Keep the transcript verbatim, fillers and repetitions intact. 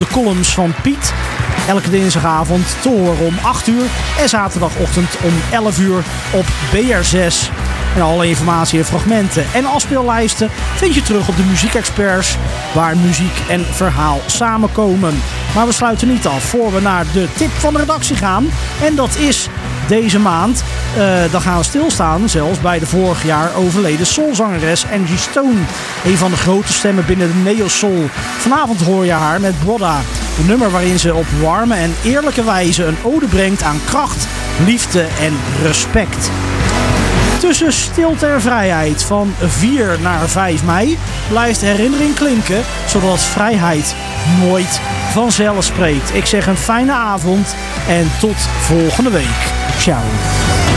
columns van Piet. Elke dinsdagavond te horen om acht uur en zaterdagochtend om elf uur op B R zes. En alle informatie en fragmenten en afspeellijsten vind je terug op de Muziekexperts, waar muziek en verhaal samenkomen. Maar we sluiten niet af voor we naar de tip van de redactie gaan. En dat is deze maand. Uh, dan gaan we stilstaan zelfs bij de vorig jaar overleden soulzangeres Angie Stone. Een van de grote stemmen binnen de neo-soul. Vanavond hoor je haar met Brodda. Een nummer waarin ze op warme en eerlijke wijze een ode brengt aan kracht, liefde en respect. Tussen stilte en vrijheid van vier naar vijf mei blijft herinnering klinken, zodat vrijheid nooit vanzelf spreekt. Ik zeg een fijne avond en tot volgende week. Ciao.